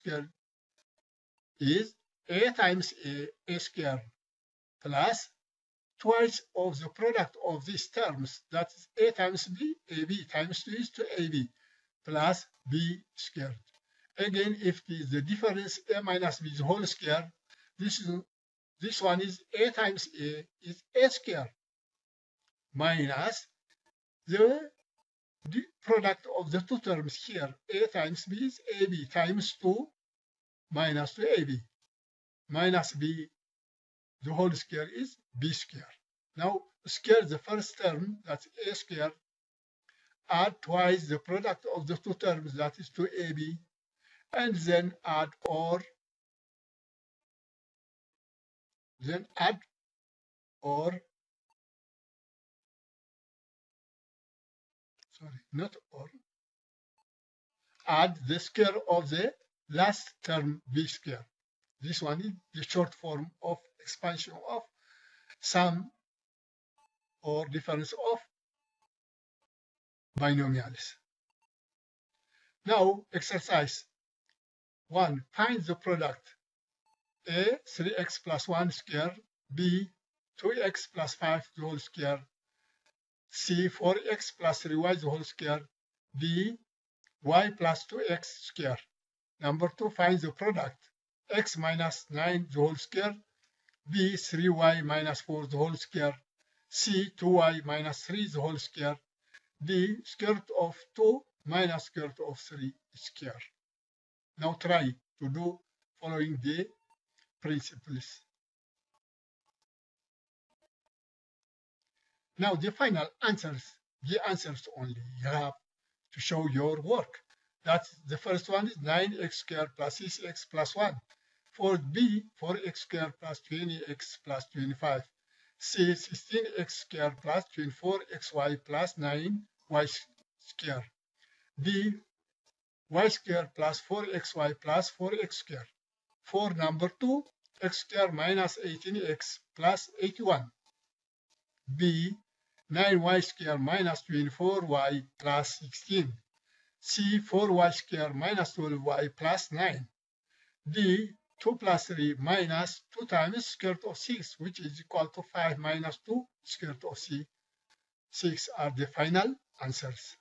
square is a times a square plus twice of the product of these terms, that is a times b, ab times 2 is to ab, plus b squared. Again, if it is the difference a minus b the whole square, this one is a times a is a square minus the product of the two terms here, a times b is ab times 2 minus 2ab minus b the whole square is b square. Now square the first term, that's a square, add twice the product of the two terms, that is 2ab, and then add or add the square of the last term b square. This one is the short form of expansion of sum or difference of binomials. Now exercise 1. Find the product a 3x plus 1 square, b 2x plus 5 the whole square, c 4x plus 3y the whole square, d y plus 2x square. Number 2, find the product x minus 9 the whole square, b 3y minus 4 the whole square, c 2y minus 3 the whole square, d square root of 2 minus square root of 3 square. Now try to do following the principles. Now the final answers, the answers only. You have to show your work. That's the first one is 9x squared plus 6x plus 1. For b, 4x squared plus 20x plus 25. C, 16x squared plus 24xy plus 9y squared. D, y squared plus 4xy plus 4x squared. For number 2, x squared minus 18x plus 81. B, 9y squared minus 24y plus 16. C, 4y squared minus 12y plus 9. D, 2 plus 3 minus 2 times square root of 6, which is equal to 5 minus 2 square root of 6 are the final answers.